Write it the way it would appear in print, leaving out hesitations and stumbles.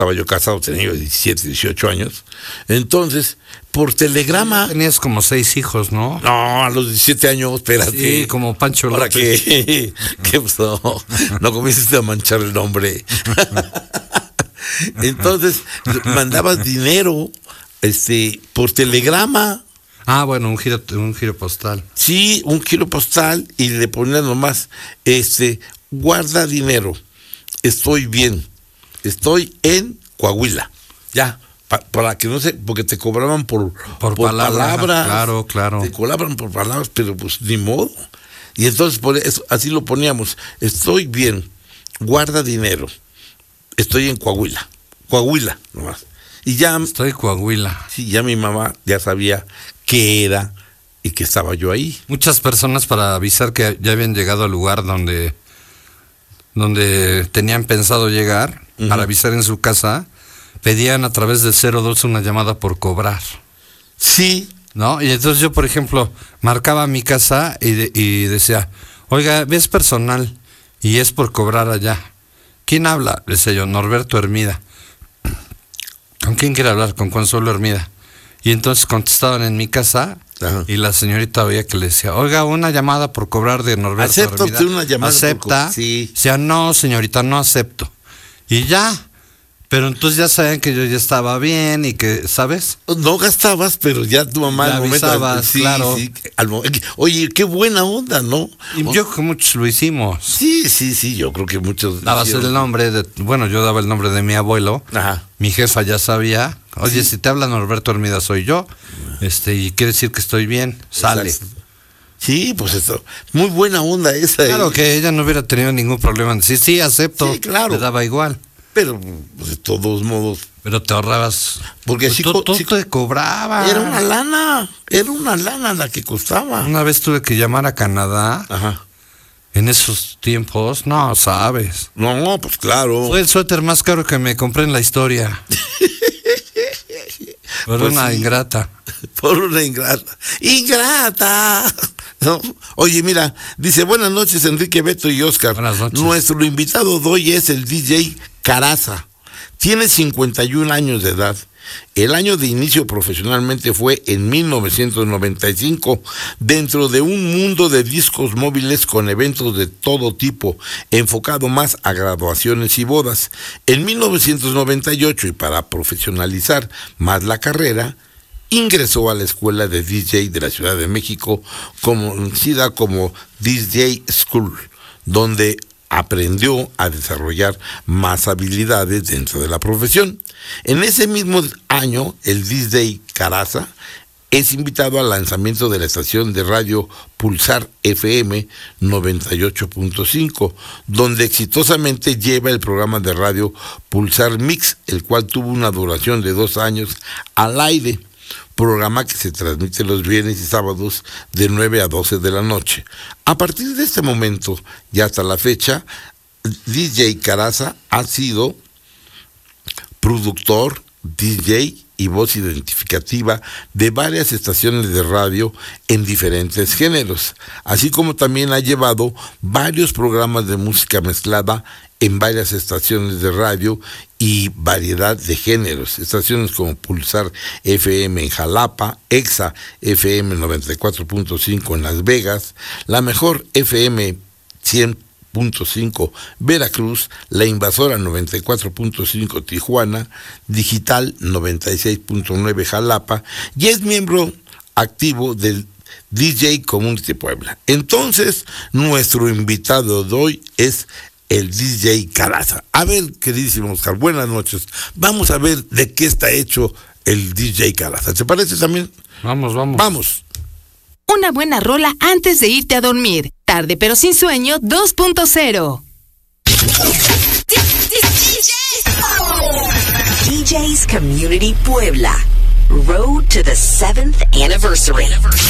Estaba yo casado, tenía 17, 18 años. Entonces, por telegrama... Tenías como 6 hijos, ¿no? No, a los 17 años, espérate. Sí, como Pancho López. Ahora que no comiences a manchar el nombre. Entonces, mandabas dinero por telegrama. Ah, bueno, un giro postal. Sí, un giro postal y le ponías nomás, guarda dinero, estoy bien, estoy en Coahuila, ya, para que no sé, porque te cobraban por palabras. Claro. Te cobraban por palabras, pero pues ni modo. Y entonces por eso, así lo poníamos, estoy bien, guarda dinero, estoy en Coahuila nomás. Y ya... Estoy en Coahuila. Sí, ya mi mamá ya sabía qué era y que estaba yo ahí. Muchas personas, para avisar que ya habían llegado al lugar donde tenían pensado llegar, para avisar en su casa, pedían a través del 02 una llamada por cobrar. Sí. ¿No? Y entonces yo, por ejemplo, marcaba mi casa y decía, oiga, es personal y es por cobrar allá. ¿Quién habla? Le decía yo, Norberto Hermida. ¿Con quién quiere hablar? Con Consuelo Hermida. Y entonces contestaban en mi casa. Ajá. Y la señorita oía que le decía, oiga, una llamada por cobrar de Norberto Hermida. ¿Acepta usted una llamada? ¿Acepta? Sí. Decía, no, señorita, no acepto. Y ya. Pero entonces ya sabían que yo ya estaba bien y que, ¿sabes? No gastabas, pero ya tu mamá al momento... Sí, claro. Sí, oye, qué buena onda, ¿no? Y yo creo que muchos lo hicimos. Sí, yo creo que muchos... Dabas el nombre yo daba el nombre de mi abuelo. Ajá. Mi jefa ya sabía. Oye, si te habla Norberto Hermida, soy yo. Y quiere decir que estoy bien. Sale. Exacto. Sí, pues esto, muy buena onda esa. Claro, que ella no hubiera tenido ningún problema en decir, sí, acepto. Sí, claro. Le daba igual. Pero, pues, de todos modos. Pero te ahorrabas. Porque tú te cobraba. Era una lana la que costaba. Una vez tuve que llamar a Canadá. Ajá. En esos tiempos, no sabes. No, pues claro. Fue el suéter más caro que me compré en la historia. Por pues una sí. ingrata. Por una ingrata. ¡Ingrata! No. Oye, mira, dice, buenas noches, Enrique, Beto y Oscar. Buenas noches. Nuestro invitado de hoy es el DJ Caraza. Tiene 51 años de edad. El año de inicio profesionalmente fue en 1995, dentro de un mundo de discos móviles con eventos de todo tipo, enfocado más a graduaciones y bodas. En 1998, y para profesionalizar más la carrera, ingresó a la Escuela de DJ de la Ciudad de México, conocida como DJ School, donde aprendió a desarrollar más habilidades dentro de la profesión. En ese mismo año, el DJ Caraza es invitado al lanzamiento de la estación de radio Pulsar FM 98.5, donde exitosamente lleva el programa de radio Pulsar Mix, el cual tuvo una duración de 2 años al aire, programa que se transmite los viernes y sábados de 9 a 12 de la noche. A partir de este momento y hasta la fecha, DJ Caraza ha sido productor, DJ y voz identificativa de varias estaciones de radio en diferentes géneros, así como también ha llevado varios programas de música mezclada en varias estaciones de radio y variedad de géneros, estaciones como Pulsar FM en Jalapa, Exa FM 94.5 en Las Vegas, La Mejor FM 100.5 Veracruz, La Invasora 94.5 Tijuana, Digital 96.9 Jalapa, y es miembro activo del DJ Community Puebla. Entonces, nuestro invitado de hoy es el DJ Caraza. A ver, queridísimo Oscar, buenas noches. Vamos a ver de qué está hecho el DJ Caraza. ¿Te parece también? Vamos. Una buena rola antes de irte a dormir. Tarde pero sin sueño 2.0. DJ's Community Puebla. Road to the 7th anniversary.